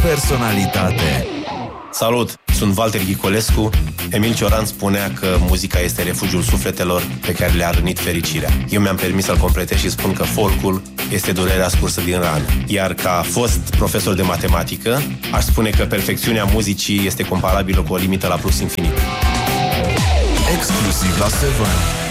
personalitate. Salut! Sunt Walter Ghicolescu. Emil Cioran spunea că muzica este refugiul sufletelor pe care le-a rănit fericirea. Eu mi-am permis să-l completez și spun că folcul este durerea scursă din rană. Iar ca fost profesor de matematică, aș spune că perfecțiunea muzicii este comparabilă cu o limită la plus infinit. Exclusiv la 7.